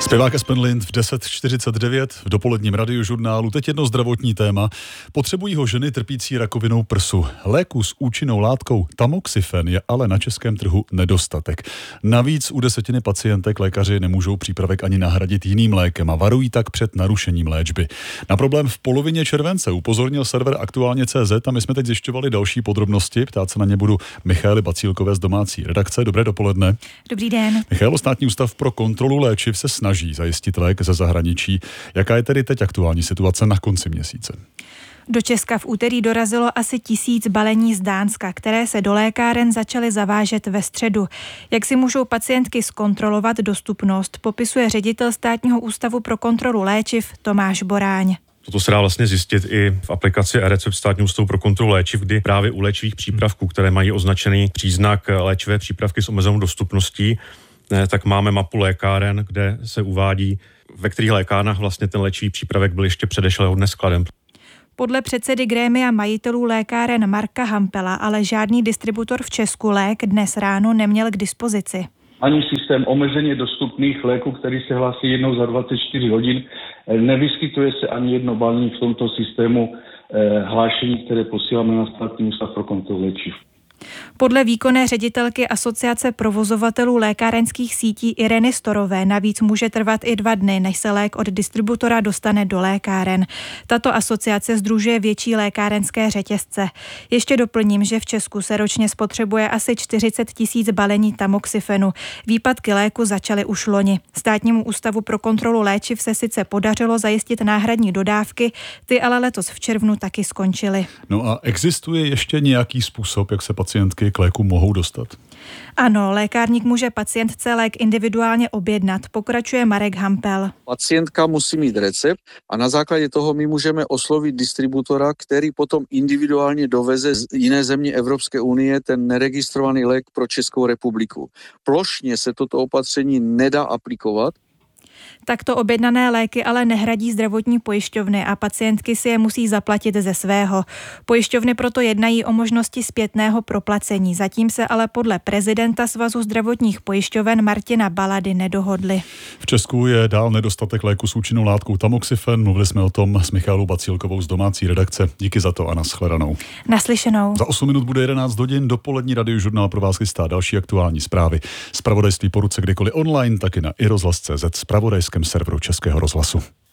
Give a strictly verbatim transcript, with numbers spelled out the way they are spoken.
Zpěvák Aspen Lind v deset čtyřicet devět v dopoledním radiožurnálu. Teď jedno zdravotní téma. Potřebují ho ženy trpící rakovinou prsu. Léku s účinnou látkou tamoxifen je ale na českém trhu nedostatek. Navíc u desetiny pacientek lékaři nemůžou přípravek ani nahradit jiným lékem a varují tak před narušením léčby. Na problém v polovině července upozornil server aktuálně tečka cé zet a my jsme teď zjišťovali další podrobnosti. Ptát se na ně budu Michaely Bacílkové z domácí redakce. Dobré dopoledne. Dobrý den. Michaelo, Státní ústav pro kontrolu léčiv se snaží zajistit lék ze zahraničí. Jaká je tedy teď aktuální situace na konci měsíce? Do Česka v úterý dorazilo asi tisíc balení z Dánska, které se do lékáren začaly zavážet ve středu. Jak si můžou pacientky zkontrolovat dostupnost, popisuje ředitel Státního ústavu pro kontrolu léčiv Tomáš Boráň. Toto se dá vlastně zjistit i v aplikaci eRecept Státního ústavu pro kontrolu léčiv, kdy právě u léčivých přípravků, které mají označený příznak léčivé přípravky s omezenou dostupností, tak máme mapu lékáren, kde se uvádí, ve kterých lékárnách vlastně ten léčivý přípravek byl ještě předešlého dne skladen. Podle předsedy grémia majitelů lékáren Marka Hampela ale žádný distributor v Česku lék dnes ráno neměl k dispozici. Ani systém omezeně dostupných léků, který se hlásí jednou za dvacet čtyři hodin, nevyskytuje se ani jedno balení v tomto systému eh, hlášení, které posíláme na Státní ústav pro kontrolu léčiv. Podle výkonné ředitelky Asociace provozovatelů lékárenských sítí Ireny Storové navíc může trvat i dva dny, než se lék od distributora dostane do lékáren. Tato asociace sdružuje větší lékárenské řetězce. Ještě doplním, že v Česku se ročně spotřebuje asi čtyřicet tisíc balení tamoxifenu. Výpadky léku začaly už loni. Státnímu ústavu pro kontrolu léčiv se sice podařilo zajistit náhradní dodávky, ty ale letos v červnu taky skončily. No a existuje ještě nějaký způsob, jak se pacientky k léku mohou dostat? Ano, lékárník může pacientce lék individuálně objednat, pokračuje Marek Hampel. Pacientka musí mít recept a na základě toho my můžeme oslovit distributora, který potom individuálně doveze z jiné země Evropské unie ten neregistrovaný lék pro Českou republiku. Plošně se toto opatření nedá aplikovat. Takto objednané léky ale nehradí zdravotní pojišťovny a pacientky si je musí zaplatit ze svého. Pojišťovny proto jednají o možnosti zpětného proplacení. Zatím se ale podle prezidenta Svazu zdravotních pojišťoven Martina Balady nedohodli. V Česku je dál nedostatek léku s účinnou látkou tamoxifen. Mluvili jsme o tom s Michalou Bacílkovou z domácí redakce. Díky za to a nashledanou. Naslyšenou. Za osm minut bude jedenáct hodin, dopolední radiožurnál pro vás chystá další aktuální zprávy. Zpravodajství po ruce kdykoliv online, taky na i rozhlas tečka cé zet, zpravodajském serveru Českého rozhlasu.